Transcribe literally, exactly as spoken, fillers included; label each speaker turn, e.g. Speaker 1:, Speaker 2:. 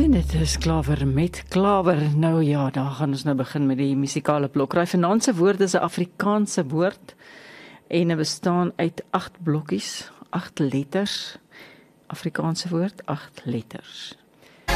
Speaker 1: En dit is klawer met klawer. Nou ja, daar gaan ons nou begin met die musikale blokkraai. Vanaand se woord is 'n Afrikaanse woord en dit bestaan uit agt blokkies, agt letters. Afrikaanse woord, agt letters.